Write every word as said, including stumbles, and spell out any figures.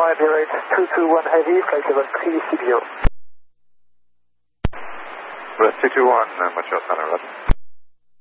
Hawaii Bureau two two one Heavy, flight level three six zero. West two two one, uh, Montreal Center, eleven.